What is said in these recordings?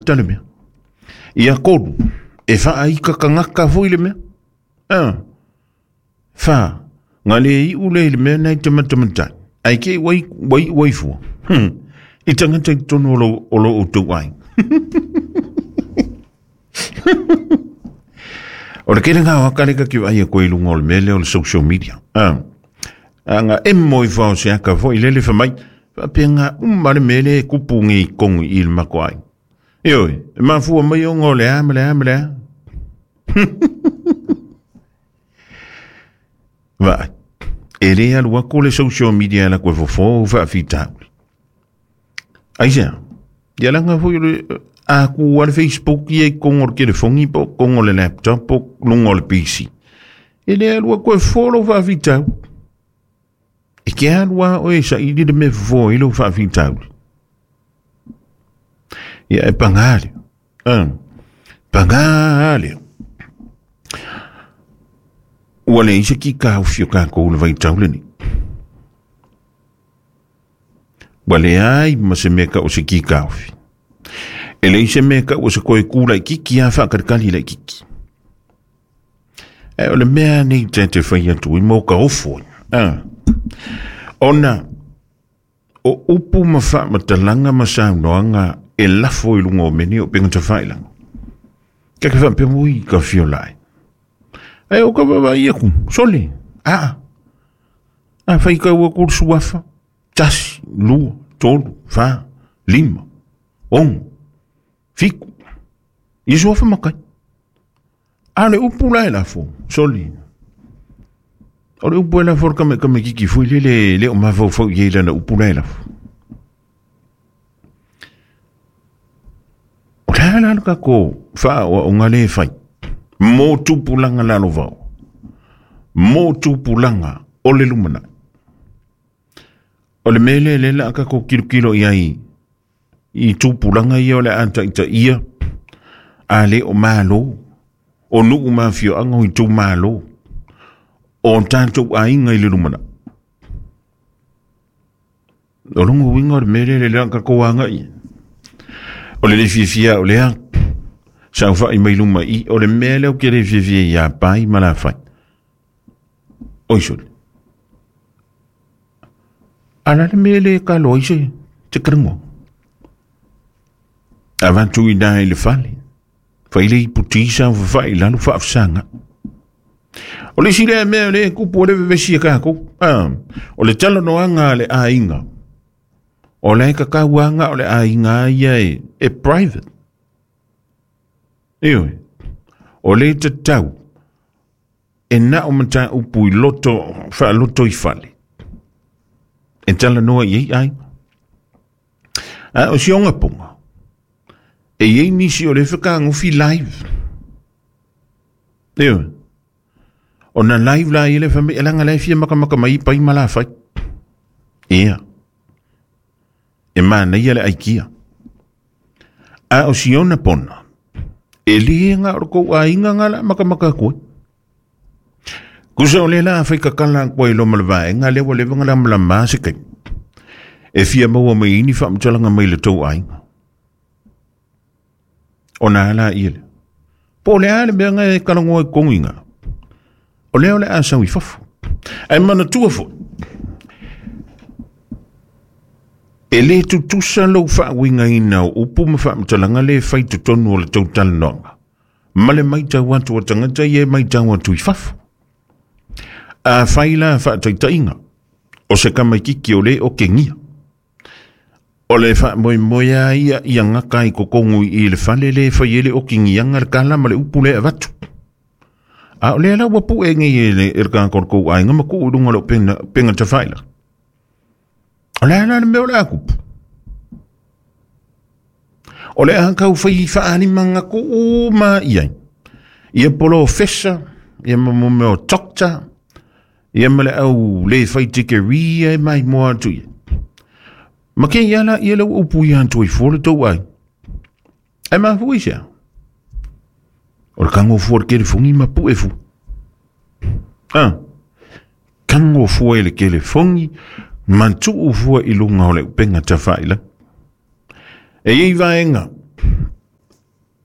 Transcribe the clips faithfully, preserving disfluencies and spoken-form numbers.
tale mea. Ia koru, e wha aika ka ngaka fo ile mea. Ah. Wha, ngā le i ule ile mea nei tamatamatai. Ai ke wai, wai, wai fua. Hmm. I tangata i tono olo, olo o tau ai. O le kere ngā wakareka ki ai a koe lunga o le mele o le social media. Ah. Nga e moi whao se aka fo i lele whamai. Whapea ngā umare mele e kupu ngi kongi i le mako ai. Ioi, e mafua mai o ngō le a, mele a, mele a. Vai, e rea lua ko le social media la koe fofo wha fitau. Aisea, ia langa fo i le a ku wale Facebook i e kongo le telefongi po, kongo le laptop po, lungo le P C. E rea lua koe folo wha fitau. E ke alua o e sa i li de me fo i lo wha fitau. Ia e pangale. Ah, pangale. Wale isa ki ka ufio ka ko le vai taule ni. Wale ai ma se meka o se ki ka ufi. Ele isa meka o se koe kula i kiki a whakarikali la i kiki. E o le mea nei te te whai atu i mo ka ofo. Ah. Ona o upu ma wha ma talanga ma sa noanga e lafo i lungo meni o penga ta whailang. Kaka wha pe mui ka fio lai. E o ka wawa ia ku, sole, a a whai ka ua kuru suafa, tasi, lua, tolu, wha, lima, ongu, fiku, i suafa makai. A le upu lai lafo, sole. O le upu lai lafo kame kame kiki fui le le le o mawau fau i eila na upu lai lafo. O lai lalo ka ko wha o ngale fai. Mō tūpulanga lalo vau. Mō tūpulanga o le lumana. O le mele le la ka ko kilo kilo i ai. I tūpulanga i o le anta ita ia. A le o malo. O nuku mawhio anga i tū malo. O tātou a inga i le lumana. O lungo winga o le mele le la ka ko anga i. O le le fia fia o le anga. Sa fa i mai luma i o le mele o kere vie vie ya pai mala fai. Oisol. Ala le mele ka loise te krengo. Avantu i dai le fale. Fai le iputisa o fai lanu fa afsanga. O le sile mele kupu o le vevesi ka ko. Ah, o le talo no anga le a inga. O le ka wanga o le a inga ia e, e private. Ewe, o le te tau, e na o mata upu i loto, wha loto i fale. E tala noa i ei ai. A o si onga ponga. E ei nisi o le whaka ngufi live. Ewe, o na live la i le whame, e langa le fia maka maka mai pai mala fai. Ea. E mana i ale aikia. A o si ona pona. E li nga orko a inga ngala maka maka koe. Kusa o le la fai kakala koe lo malwa e nga lewa lewa ngala mala maase kai. E fia maua mai ini wha mtalanga mai le tau a inga. O na ala ile. Po le ale bea nga e kalangoa e kongu inga. O leo le a sawi fafu. Ai mana tua fo. E le tu tusa lau wha winga ina o upu ma wha mtalanga le whai tu tonu o le tau talanonga. Ma le mai tau watu o tangata i e mai tau watu i whafu. A whai la wha taitainga. O se kamai kiki o le o kengia. O le wha moi moia ia i a ngaka i kokongu i le whale le whai ele o kengianga le kala ma le upu le avatu. A o le ala wapu e ngi e le irka korko ai ngama ku urunga lo penga, penga ta whaila. O le ala meo le akupu. O le ankau whai whaani manga ko o ma iai. Ia polo fesa, ia mamu meo tokta, ia male au le whai tike ria e mai moa tui. Ma ke iala ia lau upu i hantu i fōle tau ai. E ma hui sea. O le kango fua le kele fungi ma pu e fu. Ah. Kango fua le kele fungi, mantu u fua i lunga o le upenga ta whaila. E iei vaenga,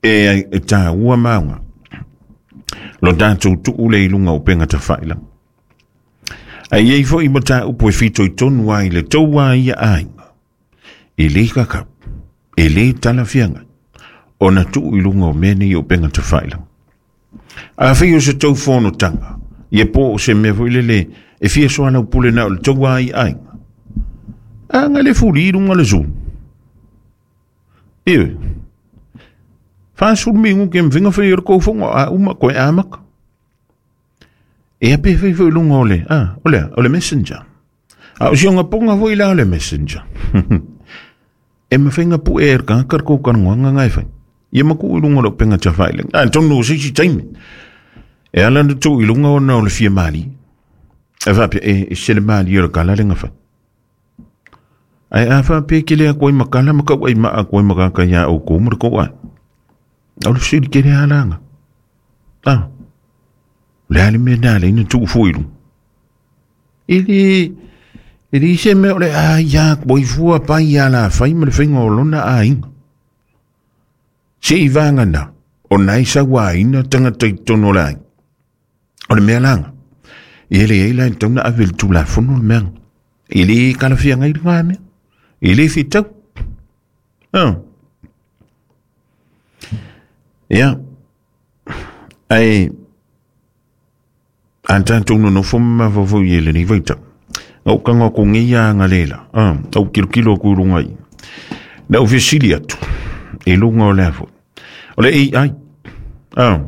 e e ta ua maunga lo tātou tu ule i lunga o penga ta whaila. Ai ei fo i mata upo e fito i tonu ai le taua ia ainga. I le kakap, e le tala fianga, o na tu i lunga o mene i o penga ta whaila. A whi o se tau whono tanga, i e po o se me fo i le le, e fia soana upule na o le taua ia ainga. A nga le furi i lunga le zu. Iwe, whaasur mingu ke mwhinga whi i rako whonga a uma koe amaka. E a pewe fo i lunga ole, ah, ole, ole messenger. A o sionga ponga fo i la ole messenger. E ma whinga pu e erka, karko karanguanga ngai whai. Ia maku i lunga lo penga ta whailing. Ah, tonu o sisi taimi. E ala na tō i lunga o na ole fia mali. E whapia e, e sele mali i raka larenga whai. Ai a whapia ke lea koe makala maka wai maa koe makaka ia o kōmura ko ai. Ole siri ke lea alanga. Ah. Le ale me nale ina tu fuiru. Ili ili se me ole a ya boi fua pa ya la fai me fingo lona a inga. Se i vanga na o nai sa wa ina tanga te tono lai. Ole me langa. Ili e la tona a vil tu la fono me. Ili kala fia ngai nga me. Ili fitau. Ah. Ya. Ai Anta tunu no fuma fo yele ni vaita. Au kanga ko ngia ngalela. Ah, au kilo kilo ku rungai. Na ofisilia tu. E lunga o levo. Ole ei ai. Ah.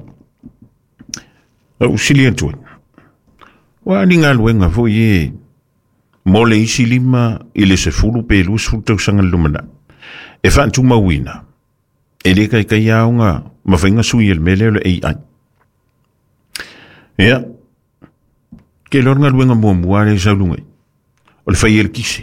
Au silia tu. Wa ninga luenga fo ye. Mole isilima ile se fulu pelu suta sanga lumana. E fa tu mawina. E le kai kai yaunga mafinga suiel mele ole ei ai. Ja. Ke lornga luenga mua muare sa lungai. O le fai el kisi.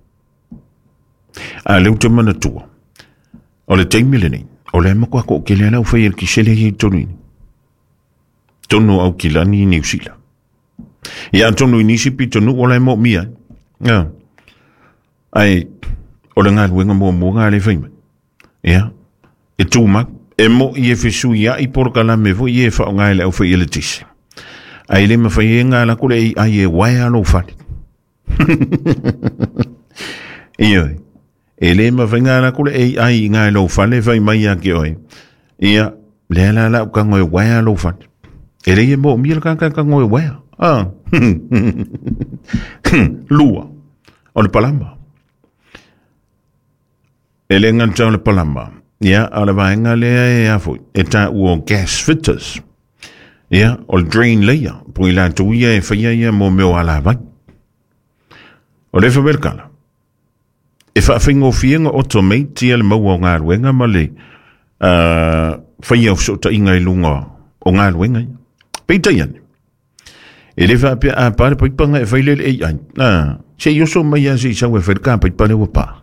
A leu te mana tua. O le teimile nei. O le makua ko ke le alau fai el kisi le hi tonu ini. Tonu au kilani ni usila. Ia tonu inisipi tonu o le mo mia. Ja. Ai, o le ngā luenga mua mua ngā le faima. Ia. E tūmak. E mo i e fisu ia i porkala me vo i e whao ngā le au fai el tisi. Ai le mawhai ngā la kule i ai e wai alo whani. Ia. E le mawhai ngā la kule i ai ngā alo whani whai mai a ki oi. Ia. Le la la ka ngoi wai alo whani. E le i mo mia ka ka ka ngoi wai. Ah. Lua. O le palamba. E le ngā le palamba. Ia. A le vai ngā le e afo. E ta uo gas fitters. Ia, o le drain leia, po i la tuia e whaia ia mo meo ala vai. O le whawelkala. E whawhingo whienga automate ia le maua o ngā ruenga ma le uh, whaia o sota inga i lunga o ngā ruenga. Peita iane. E le whapia a pare paipanga e whailele ei ai. Ah, se yoso mai a si sawe wherka paipale wa pa.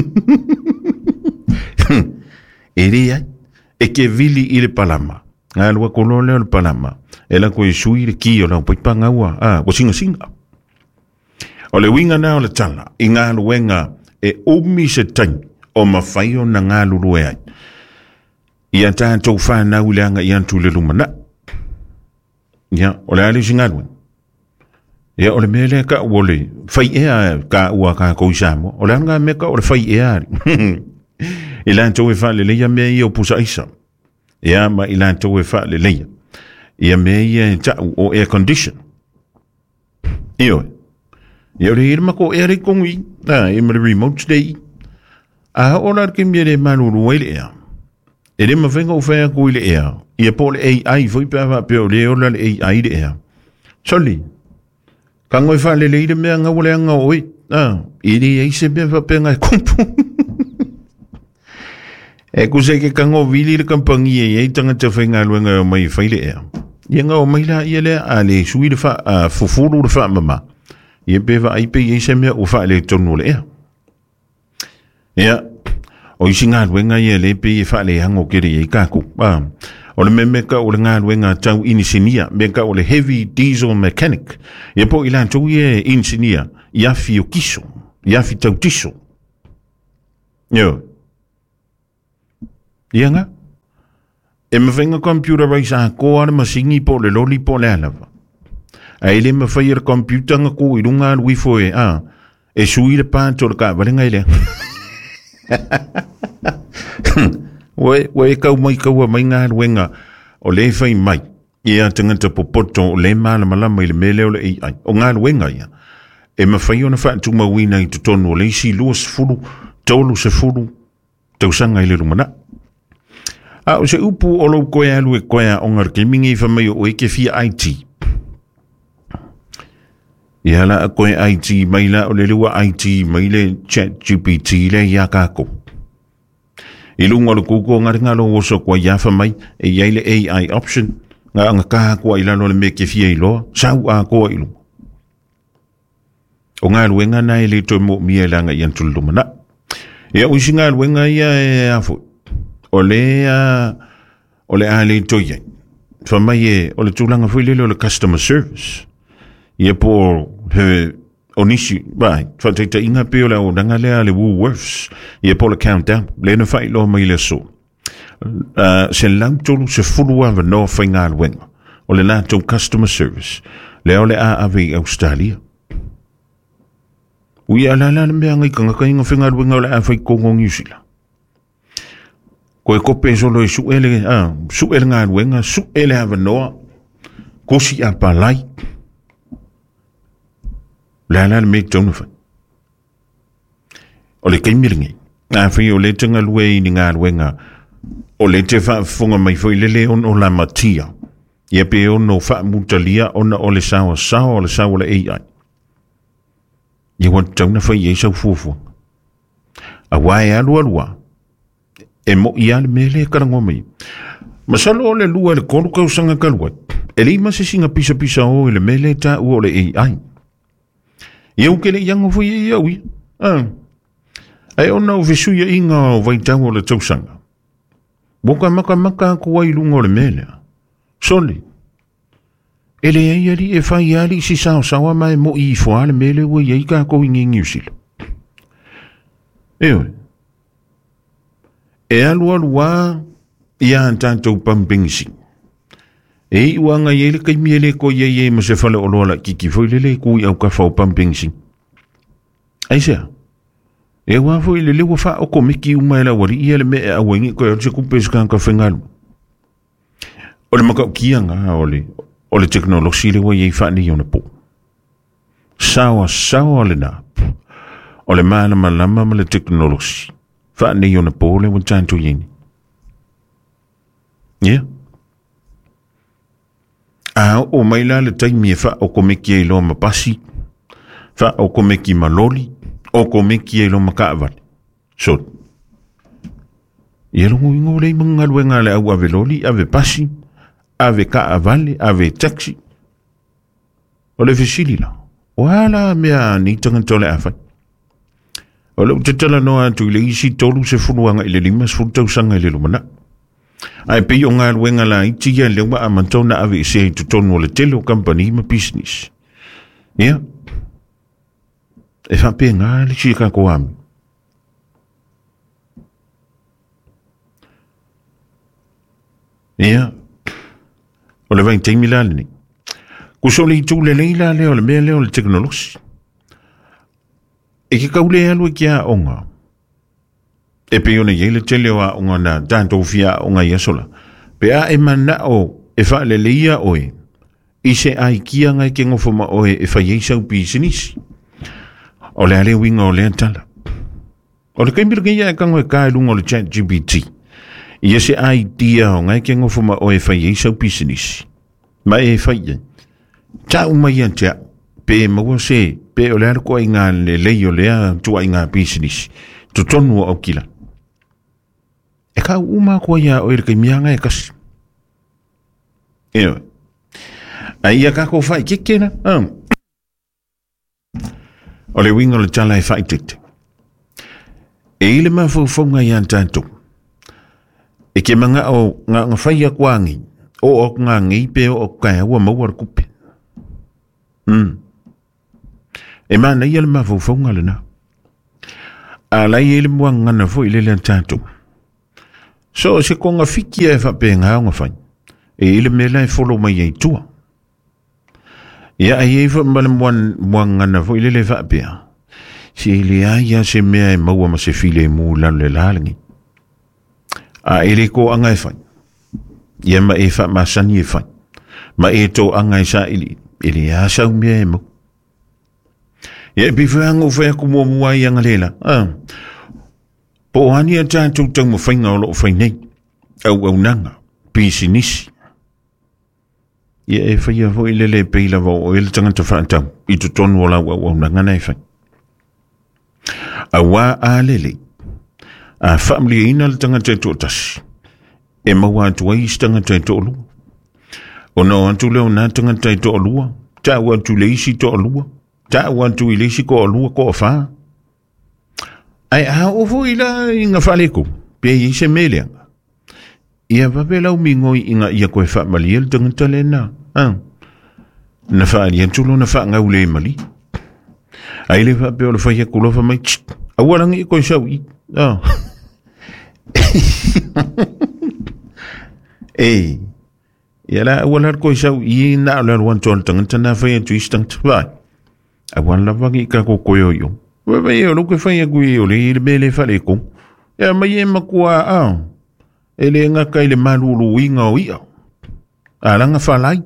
E re ai, e ke vili i le palama. Ngā lua kolole o le palama. E la koe sui le ki o la paipanga ua. Ah, wa singa singa. O le winga na o le tala. I ngā luenga e umi se taimi o mawhaio na ngā lulu e ai. Ia tātou whanau le anga i antu le lumana. Ia, o le ale si ngā luenga. Ia, o le mele ka o le whai ea ka ua ka koisamo. O le anga meka o le whai ea ari. I lantou e wha le leia mea i o pusa isa. Ia, ma i lantou e wha le leia. Ia mea ia ta o air condition. Io. Ia re irma ko air kongi. Ah, e ma remote day. Ah, ora ke me le maluru ele ea. E le mawhenga o whea ko ile ea. Ia po le A I foi pa pe o le ora le A I le ea. Soli. Ka ngoi wha le leire mea ngau le anga oi. Ah, i le e se mea wha pe ngai kumpu. E kuse ke kango vili le kampangi e e tanga te whainga luenga o mai whaile ea. Ia ngā o mai la ia le a le sui le wha, a fufuru le wha mama. Ia pewa aipe i se mea o wha le tonu le ea. Ia, o isi ngā luenga ia le pe i wha le hango kere i kāku. O le me meka o le ngā luenga tau inisinia, meka o le heavy diesel mechanic. Ia po ilan tau ia inisinia, iafi o kiso, iafi tau tiso. Ia. Ia ngā? e mawhainga computer rai sa ko ana masingi po le loli po le alava. A ele mawhaia computer nga ko i runga lui fo e a e sui le pāto le ka valenga ile. We we kau mai kau mai ngā ruenga o le whai mai. Ia tangata popoto o le mala malama i le mele o le A I. O ngā ruenga ia. E mawhai ona wha tuma wina i tutonu o le isi lua se furu, tolu se furu, tausanga i le rumana. A o se upu o lau koe alu e koe a ongar ke mingi i whamai o eke fia I T. Ia la a koe I T, mai la o le lua I T, mai le chat G P T le ia kako. I lunga o le kuko ngari ngalo oso kua ia whamai e iai le A I option, ngā anga kaha kua ilano le me ke fia i loa, sau a koa i lunga. O ngā luenga na e le toi mo mia langa i antulu lumana. Ia uisi ngā luenga ia e afu. O le a o le a le toi iai. Whamai e o le tūlanga fuilele o le customer service. Ia po he onisi, vai, whateita inga pe o le o nanga lea le Woolworths. Ia po le countdown, le na whai loa mai le so. Uh, se lau tolu se furua wa no whai ngā luenga. O le nātou customer service. Le o le a ave i Australia. Ui ala ala mea ngai ka ngaka inga whenga ruenga o le a whai kongo ngiusila. Ko e kope solo e suele, ah, suele ngā ruenga, suele hawa noa, kosi a palai. Le ala le mea tauna whai. O le keimiringi, a whai o le tanga lue i ni ngā ruenga, o le te wha whunga mai whai lele on o la matia. Ia pe o no wha mutalia ona o le sawa sawa o le sawa le A I. Ia wan tauna whai e sau fuafua. A wae alua lua. E mo ia le mele karango mai. Masalo o le lua le kolu kausanga kalua. E li mase singa pisa pisa o le mele ta u o le A I. Ia uke le iango fui e iau ia. Ah. Ai ona o vesuia inga o vaitau o le tausanga. Boka maka maka kua ilunga o le mele. Soli. Ele ai ali e whai ali si sao sawa mai mo i fua le mele ua iei ka ko ingi ngiusila. Ewe. E alu alu a ia antantou pampingisi. E i uanga iei le kai miele ko iei e ma se fale o loa la kiki foi lele kui au ka fau pampingisi. Aisea. E wa foi lele wa fa o komiki umaila wari ia le me e awengi ko e se kupes kan ka whengalu. O le maka kianga o le o le teknolosi le wa iei whani i ona po. Sawa sawa le na. O le mana malama ma le teknolosi. Whani i ona po le wa tanto yeni. Yeah. A o maila le taimi e wha o komeki e loa mapasi. Wha o komeki maloli. O komeki e loa makaavale. So. Ia longo ingo le mga luenga le au ave loli, ave pasi. Ave ka avale, ave taxi. O le fesili la. O ala mea ni tangantole awhai. O le utetala noa tu le isi tolu se funuanga i le lima se furutausanga i le lumana. Ai pei o ngā ruenga la iti ia lewa a mantona ave i se i tutonu o le tele o company ma business. Ia. E whape ngā le si ka koami. Ia. O le vai teimi la ni. Kuso le itu le leila le o le mea le o le teknolosi. E ke kaule alu e kia onga. E pe ona ye le tele o a onga na tanto fia onga ia sola. Pe a e mana o e wha le leia oe. I se ai kia ngai ke ngofoma oe e wha yeisau pi sinisi. O le ale winga o le antala. O le kaimbira kia e kango e kai lunga o le chat G P T. Ia se ai tia o ngai ke ngofoma oe wha yeisau pi sinisi. Ma e wha ia. Ta umai antia. Pe maua se. Pe o le arko ai ngā le lei o lea tua i ngā pi sinisi. Tutonu o au kila. E ka uma kua ia o ere kai mianga e kasi. Ewe. A ia kako whai kikena. Um. O le winga le tala e whai tete. E ile ma whauwhaunga i an tātou. E ke manga o ngā ngā whai a kuangi. O o ngā ngipe o kai aua mauar kupe. Hmm. E mana ia le ma whauwhaunga le na. A lai ele mua ngana fo ile le tātou. So se konga fiki e whapenga nga whai. E ile mela e follow mai ei tua. Ia e e whamala mwangana fo ile le whapea. Si ile aia se mea e maua ma se file e mū lalo le lalangi. A ele ko anga e whai. Ia ma e wha masani e whai. Ma e tō anga e sa ili. Ele a sau mea e mau. Ia e piwhango whai aku mua mua i anga lela. Ah. Po hani a tātou tau ma whainga o loo whai nei. Au au nanga. Pisi nisi. Ia e whai a hoi lele peila wau o ele tangata whaatau. I tu tonu o lau au au nanga nei whai. A wā a lele. A whaamli ina le tangata e tō tasi. E maua atu ai isi tangata e tō lua. O no atu leo nā tangata e tō lua. Tā ua atu le isi tō lua. Tā ua atu i le isi ko lua ko a whaa. Ai a ofo ila inga whaleko, pe i se meleanga. Ia wapela umingoi inga ia koe wha mali el tangata le na. Na wha ali antulo na wha ngau le mali. Ai le wapea o le whaia kulofa mai tsk. Awarangi i koe sau i. Ei, ia la awalar koe sau i na alar wantoan tangata na whaia tu istangta vai. Awalar wangi i ka ko koe o yo. Wai e lo ke fai agui o le ile bele fale ko. Ya mai e makua a. Ele nga kai le malulu winga o ia. Ala nga falai.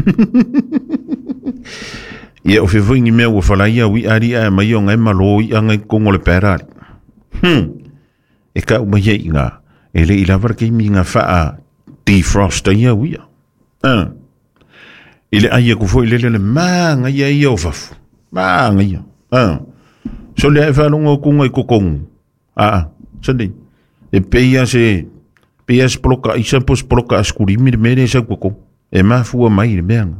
Ia o fe vingi me o falai a wi ari a mai o ngai malo i anga kongo le perari. Hm. E ka uma ye nga. Ele ila var ke mi nga fa a defrost ia wi. Ah. Ile aia ko foi le le ma nga ia ia o fafu. Ma nga ia. Ah. So le fa longo kunga i kokong. Ah, sandi. E peia se peia se proka isa pos proka askurimi de mere sa kokong. E ma fu mai de benga.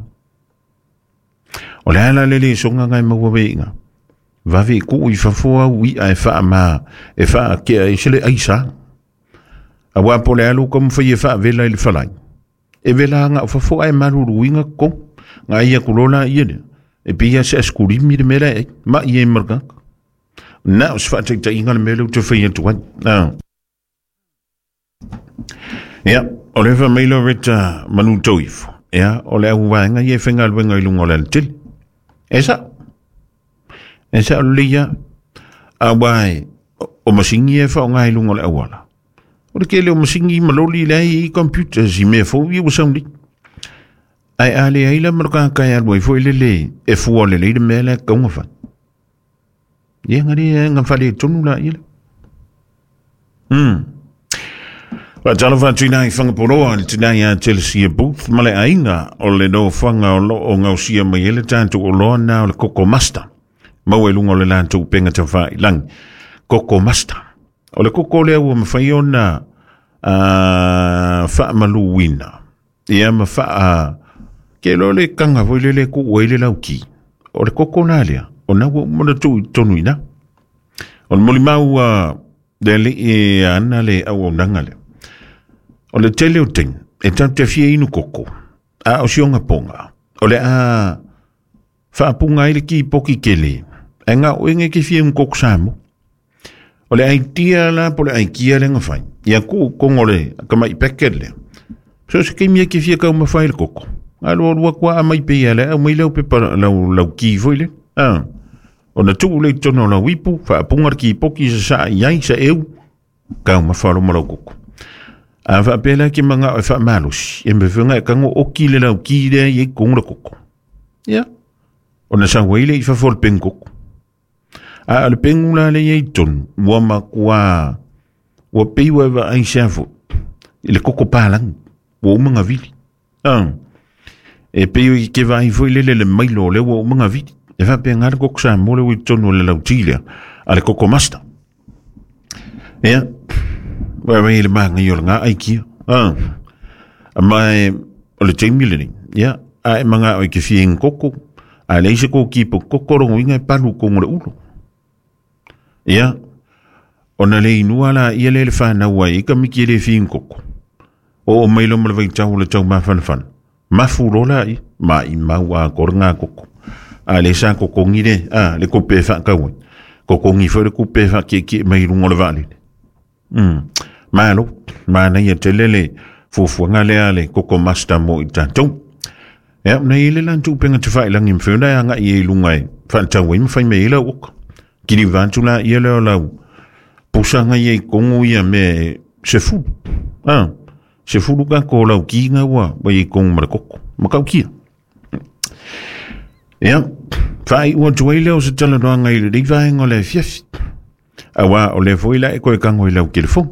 O le ala le le songa ngai mawa wenga. Va ve ku i fa fo wi ai fa ma e fa ke ai se le aisa. A wa po le alu kom fa ye fa vela il falai. E vela nga fa fo ai maru winga ko. Nga ia kulola ia. E peia se askurimi de mere ma ie merga. Na os fa te inga le mele te fai tu wan. Na. Ja, Oliver Melo reta manu toif. Ja, ole au wanga ye fenga le ngai lungo le til. Esa. Esa lia a wai o masingi e fa ngai lungo le awala. O ke le masingi maloli le i computer si me fo wi usam li. Ai ale ai la marka ka ya boy fo le le e fo le le mele ka ngo fa. Ia ngari nga whale tonu la ila. Hmm. Wa tala wha tui nai whangaporoa, le tina ia Chelsea Booth, male ainga o le no whanga o lo o ngau sia mai ele tātou o loa na o le Koko Master. Mau e lunga o le lātou penga ta wha ilang. Koko Master. O le koko lea ua mawhai o na wha malu wina. Ia ma wha ke lo le kanga voi le le ku uele lau ki. O le koko nā lea. O na ua umana tu tonu ina. O le moli mau le le e ana le au o nanga le. O le tele o ting. E tau te fie inu koko. A o sionga ponga. O le a whaapunga ele ki poki kele. E ngā oenge ki fie un koko samu. O le ai tia la po le ai kia le ngawhai. Ia ku kongo le kamai peke le. So se kei mia ki fie kau mawhai le koko. Alo rua kua a mai pia le. Au mai lau pepa lau, lau ki foi le. Ah. O na tu le tono la wipu. Whaapunga ki poki sa sa iai sa eu. Kau mawhalo marau koko. A whaapela ki mga o wha malusi. E me whenga e kango o ki le lau ki le i kongra koko. Ia. O na sa weile i whafol pen koko. A ale pengula le iei tonu. Mua makua. Ua peiwa eva ai seafo. I le koko pālang. Ua umanga vili. Ah. E peiwa i ke vai foi le le mailo le ua umanga vili. E whapea ngāra koko sa mole ui tonu le lau tīlea. A le koko master. Ia. Wa mai le manga i o ngā aikia. Ah. A mai o le teimileni. Ia. A e manga o i ke fie koko. A le ise ko kipo koko rongo inga e palu kongo le ulo. Ia. Ona le inua la ia le le whanau ai ika miki le fi koko. O o mailo ma le vai tau le tau ma whanawhan. Ma furola i. Ma i mau a koringa koko. A le sa koko ngire. A le kope wha kaua. Koko ngi fwere kope wha ke ke mai rungo le vale. Hmm. Malo, mana ia te lele, fufuanga lea le koko masta mo i tātou. Ea, nei le lan tūpenga te whai langi mwhuna anga i e lungai. Whantau i mwhai me ila uka. Kiri vantula i e leo lau. Pusanga i e kongo ia me se fu. Ah, se fu luka ko lau ki ngā ua, wa i kongo mara koko. Makau kia. Ea, whai ua tuai leo se tala noa ngai le riva engo le fiafi. Awa o le foila e koe kango i lau telefon.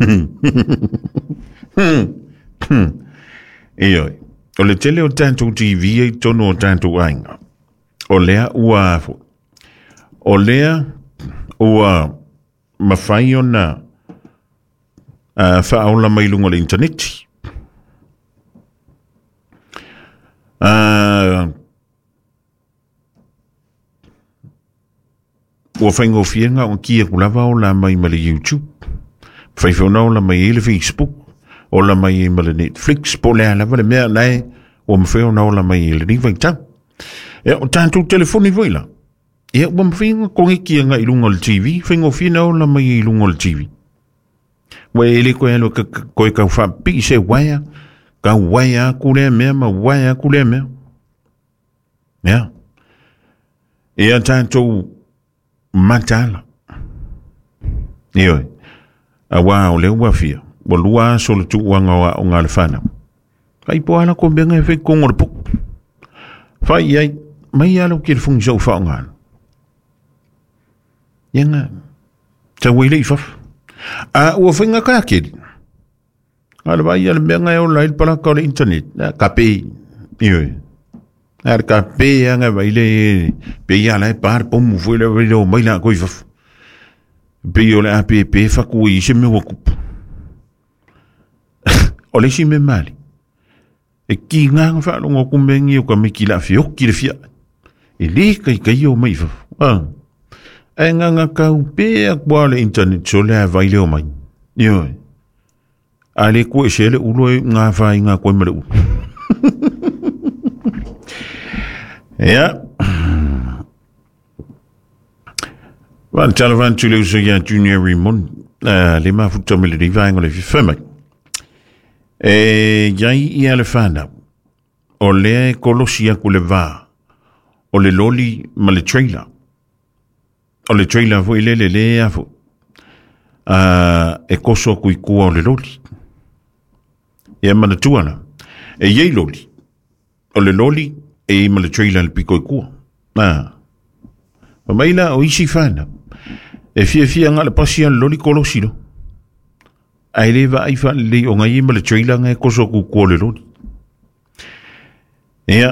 Ioi, o le tele o tātou T V e tono o tātou ainga. O lea ua afo. O lea ua mawhai o na uh, whaola mailungo le interneti. Uh, ua whaingo fienga o kia kulawa o la mai male YouTube. Whaifona o la mai ele Facebook. O la mai e male Netflix. Po lea lava le mea lai o mwhaiona o la mai ele ni vaitau. E o tātou telefoni voila. E o mwhainga kongi kia nga ilunga le T V. Whaingo fiena o la mai ilunga le T V. Wa ele koe alo koe kau whapi se waia. Kau waia kulea mea ma waia kulea mea. Ea. E a tātou matala. Ioi. A wā o leo wafia. Wa lua solo tu wanga wa o ngā le whana. Kai po ala ko benga e whai kongo le puk. Whai iai, mai ala ki le fungi sau wha o ngā. Ianga, ta weile i whaf. A ua whainga ka akeri. Ala vai ala benga e o lail pala ka o le internet. Ka pe, ioi. Ara ka pe anga vaile, pe ala e par pomu fuile vaile o maila koi whaf. Pe o le A P P whaku i se me wakupu. O le si me mali. E ki ngā whaalonga kumengi o ka me ki la fio ki le fia. E le kai kai o mai whaf. Ah. E ngā ngā kau pe a kua le internet so le a vaile o mai. Ioi. A le kua se le ulo e ngā whai ngā koe mare u. Ea. Wan talavan tu le uso ya Junior Rimon. Le ma futa me le riva ngole fi fema. E yai i ale whana. O lea e kolosia ku le vā. O le loli ma le trailer. O le trailer vo i le le le afo. Uh, e koso ku i kua o le loli. E mana tuana. E yei loli. O le loli e ma le trailer le piko i kua. Ah. Ma maila o isi whana. E fia fia ngā le pasia loli kolosi lo. Ai le va ai fa le o ngai ma le trailer ngai koso ku kua le loli. Ea.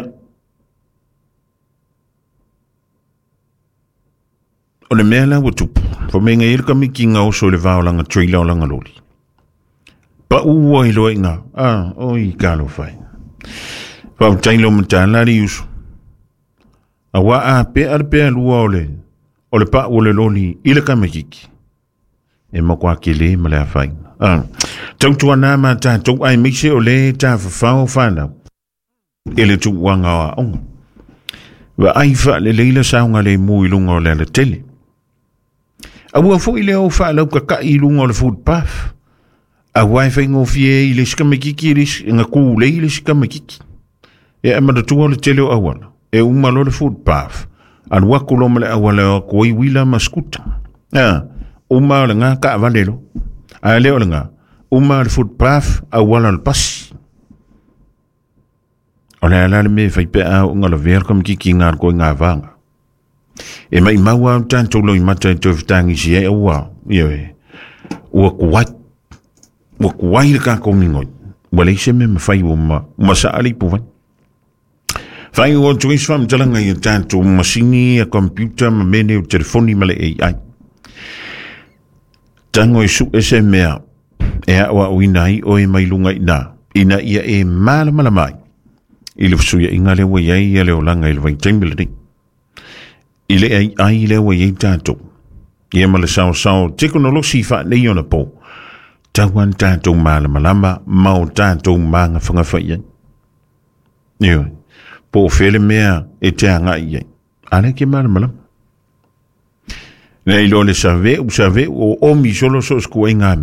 O le mea la watupu. Fa me ngai ilka miki ngā oso le vāo langa trailer o langa loli. Pa ua i loa i ngā. Ah, oi kālo whai. Fa u tailo mata lari uso. A wa a pe ar pe lua o le. O le pa o le loli i le kamekiki. E makwa ke le ma le a whai. Ah. Tau tua nā ma tātou ai mixe o le tā whawhao whanau. E le tu wanga o a onga. Wa ai wha le leila saunga le mui lunga o le le tele. A ua fo i le o wha lau ka ka i lunga o le footpath. A wai whai ngofie i le sikamekiki i ngā kū le i le sikamekiki. E a madatua o le tele o awala. E umalo le footpath. Al wako lo male awala o koi wila maskuta. Ah, umalo le ngā ka avalelo. A leo le ngā. Umalo le footpath awala le pasi. O le ala le me whai pe a unga le welcome kiki ngā koi ngā vanga. E mai maua tanto lo i mata e tofitangi si e ua. Iyo e. Ua kuwai. Ua kuwai le kā komingoi. Ua leise me ma whai o ma. Ma sa ali puwai. Whai o tuis wha mtalanga i tanto masini a computer ma mene o telefoni ma le A I. Tango e su e se mea. E a ua uinai o e mailunga i nā. Ina ia e mala mala mai. I le fusuia inga le wa iai ia le o langa i le vai taimilani. I le ai ai le wa iai tātou. Ia ma le sao sao teknolosi wha nei ona po. Tauan tātou mala malama mao tātou manga whangawha iai. Ioi. Po fele mea e te anga iai. Ale ke mala malama. Nei lo le save u save o omi solo so skua inga mea.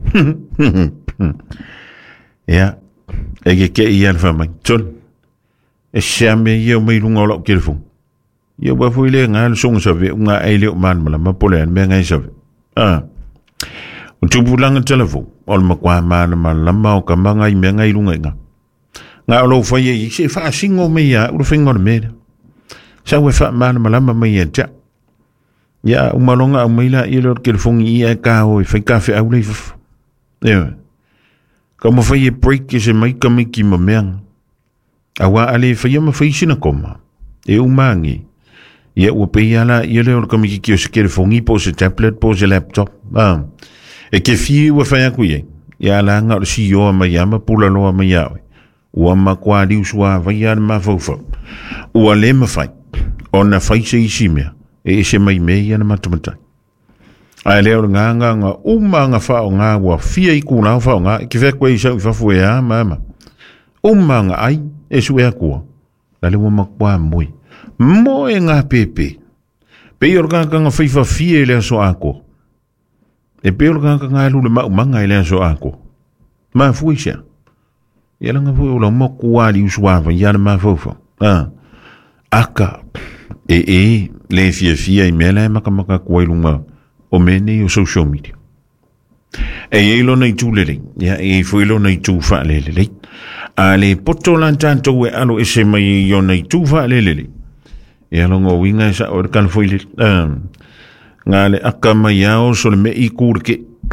Ja, ik ken je van mij. Ton. E siame ia mai lunga o lau telefon. Ia wa fui le ngā songa sawe, unga ai leo man mala, ma pole an mea ngai sawe. Ah. O tupu langa telefon, o le makwa mana ma lama o ka manga i mea ngai lunga inga. Ngā o lau whai e, se wha singo mei a, ura whinga o le mea. Sa we wha mana ma lama mei a tia. Ia umalonga au meila i leo telefon i a ka o i whai kafe au lei fafu. Ewa. Ka mo whai e break e se mai ka miki ma meanga. Awa ale whaia ma whaisina koma. E umangi. Ia ua pei ala ia leo ka miki ki o se telefongi po se tablet po se laptop. Ah. E ke fie ua whaia kuie. Ia ala nga o si o ma yama pula loa ma yawe. Ua ma kwa liu sua whaia ma fawfau. Ua le ma whai. O na whaise isi mea. E se mai mei ana matamatai. Ai leo ngā ngā ngā uma ngā whao ngā ua fia i kūnau whao ngā. Ki whekwe i sau i whafu e a mama. Uma ngā ai. E su ea kua. Lale wa makwa mui. Mo e ngā pepe. Pe i orga ka ngā whiwha fie lea so ako. E pe orga ka ngā lule mau manga lea so ako. Mā fui sea. Ia langa fui ula mo kua li uswawa. Ia na mā faufa. Ah. Aka. E e. Le fia fia i mea lea maka maka kua ilunga. O mene o social media. E e ilo nei tūlele. Ia e fui ilo nei tū wha lelele. A le poto lan tātou e alo e se mai i o nei tūwha lelele. E alongo winga e sa o re kana fwile. Ngā le aka mai ao so le me i kūreke.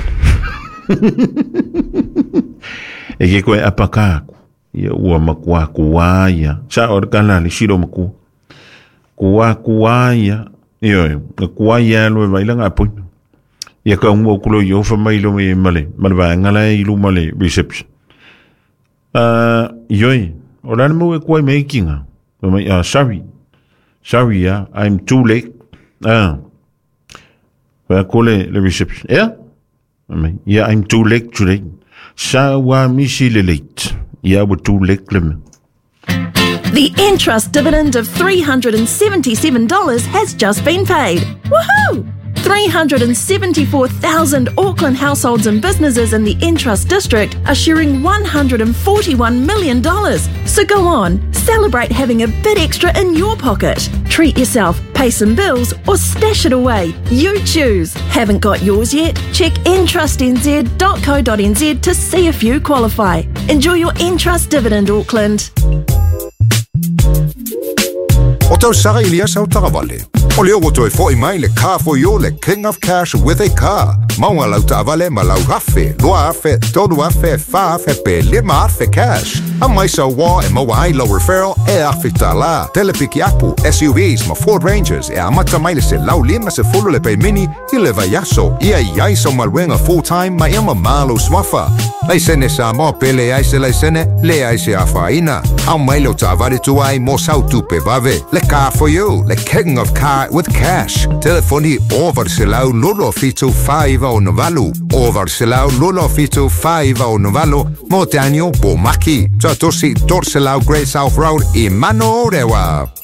E ke koe apakāku. Ia ua makua kuaia. Sa o re kana le shiro makua. Kua kuaia. Ia e kuaia alo e vailanga apoina. Ia ka ungo kulo i ofa mai lo me male. Male vai ngala e ilu male reception. Uh, yoi, o lana mo e kuai mei kinga. Uh, sorry. Sorry, yeah, I'm too late. Ah. Uh, kole le reception. Yeah? Yeah, I'm too late today. Sa wa misi le late. Yeah, we're too late le. The Entrust dividend of three hundred seventy-seven dollars has just been paid. Woohoo! three hundred seventy-four thousand Auckland households and businesses in the Entrust district are sharing one hundred forty-one million dollars. So go on, celebrate having a bit extra in your pocket. Treat yourself, pay some bills, or stash it away. You choose. Haven't got yours yet? Check entrust n z dot co dot n z to see if you qualify. Enjoy your Entrust dividend, Auckland. O tau sara Ilias au tarawale. O leo woto e fōi mai le car for you le King of Cash with a car. Maunga lau tarawale ma lau hafe, loa afe, tolu afe, fa afe, pe lima afe cash. A mai sa wā e maua ai lau referral e afe ta la. Telepiki apu, S U Vs ma Ford Rangers e amata mai le se lau lima se fulu le pe mini i le vaiaso. Ia iai sa malwenga full time ma ima malo swafa. Lai sene sa mo pele ai se lai sene, le ai se afaina. Au mai lau tarawale tu ai mo sau tupe vave. Le car for you, le King of Car with Cash. Telefoni over se lau lolo fitu five o novalu. Over se lau lolo fitu five o novalu. Mo te anio bo maki. Sa tosi tor se lau Grey South Road i mano rewa.